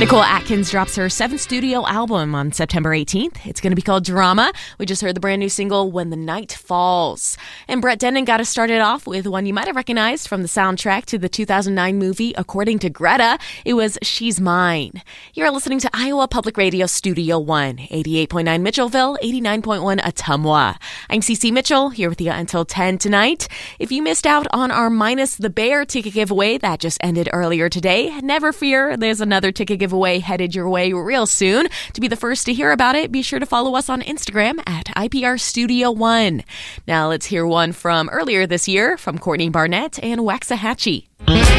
Nicole Atkins drops her 7th studio album on September 18th. It's going to be called Drama. We just heard the brand new single, When the Night Falls. And Brett Dennen got us started off with one you might have recognized from the soundtrack to the 2009 movie According to Greta. It was She's Mine. You're listening to Iowa Public Radio Studio One, 88.9 Mitchellville, 89.1 Ottumwa. I'm Cece Mitchell, here with you until 10 tonight. If you missed out on our Minus the Bear ticket giveaway that just ended earlier today, never fear, there's another ticket giveaway headed your way real soon. To be the first to hear about it, be sure to follow us on Instagram at IPR Studio One. Now let's hear one from earlier this year from Courtney Barnett and Waxahachie.